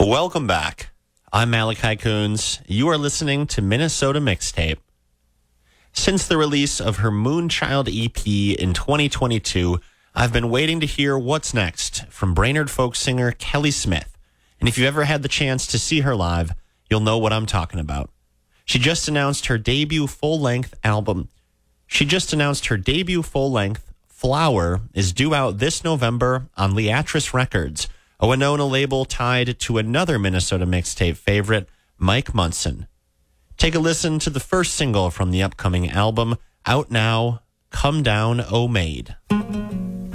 Welcome back. I'm Malachi Coons. You are listening to Minnesota Mixtape. Since the release of her Moonchild EP in 2022, I've been waiting to hear what's next from Brainerd folk singer Kelly Smith. And if you've ever had the chance to see her live, you'll know what I'm talking about. She just announced her debut full-length album. Flower, is due out this November on Leatris Records, a Winona label tied to another Minnesota Mixtape favorite, Mike Munson. Take a listen to the first single from the upcoming album, out now, Come Down, O Maid.